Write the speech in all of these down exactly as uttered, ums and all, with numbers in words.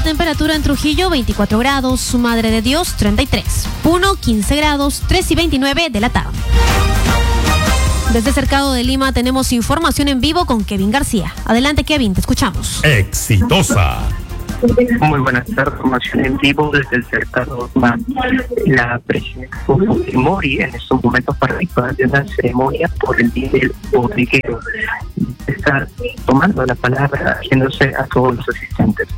temperatura en Trujillo, veinticuatro grados, su Madre de Dios, treinta y tres. Puno, quince grados, tres y veintinueve de la tarde. Desde Cercado de Lima tenemos información en vivo con Kevin García. Adelante, Kevin, te escuchamos. Exitosa. Muy buenas tardes, información en vivo desde el Cercado de Lima. La presidenta Fujimori en estos momentos participa de una ceremonia por el Día del Bodeguero. Está tomando la palabra, haciéndose a todos los asistentes.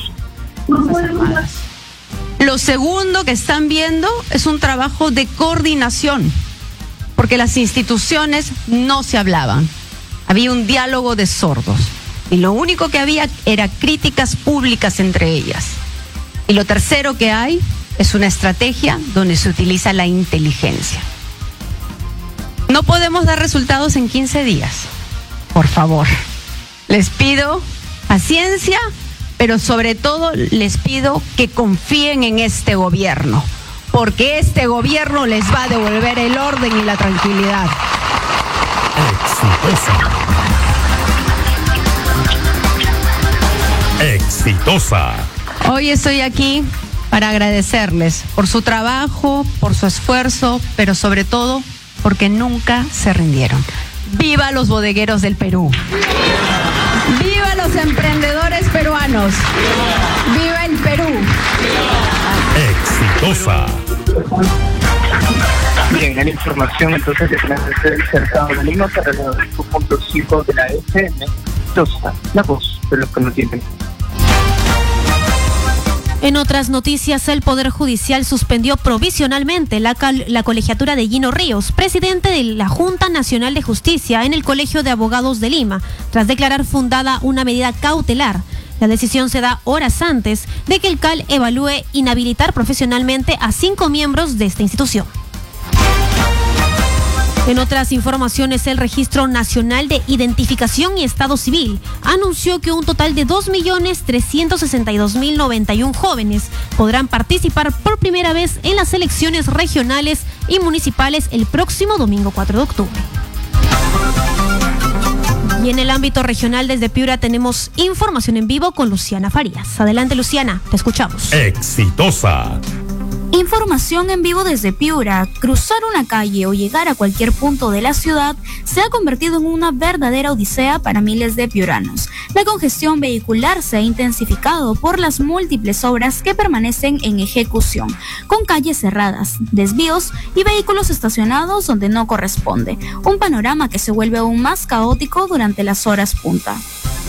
Lo segundo que están viendo es un trabajo de coordinación, porque las instituciones no se hablaban. Había un diálogo de sordos. Y lo único que había era críticas públicas entre ellas. Y lo tercero que hay es una estrategia donde se utiliza la inteligencia. No podemos dar resultados en quince días. Por favor, les pido paciencia, pero sobre todo les pido que confíen en este gobierno, porque este gobierno les va a devolver el orden y la tranquilidad. Exitosa. Exitosa. Hoy estoy aquí para agradecerles por su trabajo, por su esfuerzo, pero sobre todo porque nunca se rindieron. ¡Viva los bodegueros del Perú! ¡Viva los emprendedores peruanos! ¡Viva el Perú! Exitosa. Bien, la información entonces desde el Cercado de Lima para los punto cinco de la F M. Exitosa, la voz de los que no tienen. En otras noticias, el Poder Judicial suspendió provisionalmente la, la colegiatura de Gino Ríos, presidente de la Junta Nacional de Justicia en el Colegio de Abogados de Lima, tras declarar fundada una medida cautelar. La decisión se da horas antes de que el C A L evalúe inhabilitar profesionalmente a cinco miembros de esta institución. En otras informaciones, el Registro Nacional de Identificación y Estado Civil anunció que un total de dos millones trescientos sesenta y dos mil noventa y uno jóvenes podrán participar por primera vez en las elecciones regionales y municipales el próximo domingo cuatro de octubre. Y en el ámbito regional desde Piura tenemos información en vivo con Luciana Farías. Adelante, Luciana, te escuchamos. Exitosa. Información en vivo desde Piura. Cruzar una calle o llegar a cualquier punto de la ciudad se ha convertido en una verdadera odisea para miles de piuranos. La congestión vehicular se ha intensificado por las múltiples obras que permanecen en ejecución, con calles cerradas, desvíos y vehículos estacionados donde no corresponde. Un panorama que se vuelve aún más caótico durante las horas punta.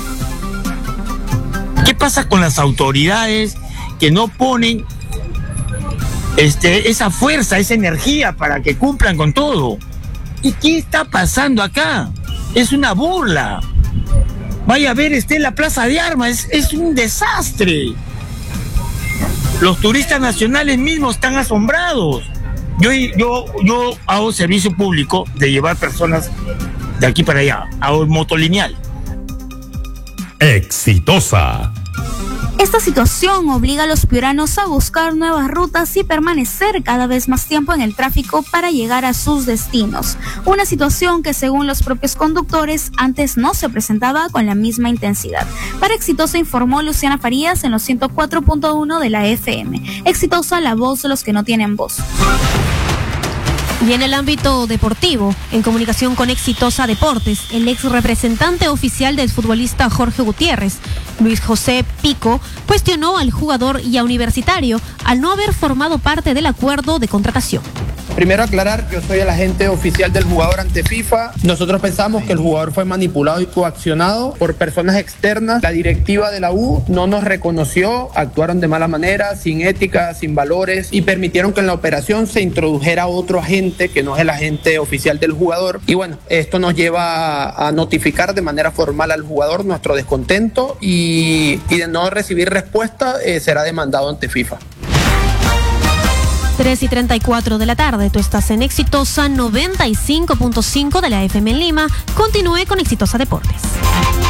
¿Qué pasa con las autoridades que no ponen Este, esa fuerza, esa energía para que cumplan con todo? ¿Y qué está pasando acá? Es una burla. Vaya a ver, esté en la Plaza de Armas, es, es un desastre. Los turistas nacionales mismos están asombrados. Yo, yo, yo hago servicio público de llevar personas de aquí para allá, hago motolineal. Exitosa. Esta situación obliga a los piuranos a buscar nuevas rutas y permanecer cada vez más tiempo en el tráfico para llegar a sus destinos. Una situación que, según los propios conductores, antes no se presentaba con la misma intensidad. Para Exitosa informó Luciana Farías en los ciento cuatro punto uno de la F M. Exitosa, la voz de los que no tienen voz. Y en el ámbito deportivo, en comunicación con Exitosa Deportes, el ex representante oficial del futbolista Jorge Gutiérrez, Luis José Pico, cuestionó al jugador y a Universitario al no haber formado parte del acuerdo de contratación. Primero aclarar, yo soy el agente oficial del jugador ante FIFA. Nosotros pensamos que el jugador fue manipulado y coaccionado por personas externas. La directiva de la U no nos reconoció, actuaron de mala manera, sin ética, sin valores y permitieron que en la operación se introdujera otro agente que no es el agente oficial del jugador. Y bueno, esto nos lleva a, a notificar de manera formal al jugador nuestro descontento y, y de no recibir respuesta eh, será demandado ante FIFA. tres y treinta y cuatro de la tarde, tú estás en Exitosa noventa y cinco punto cinco de la F M en Lima. Continúe con Exitosa Deportes.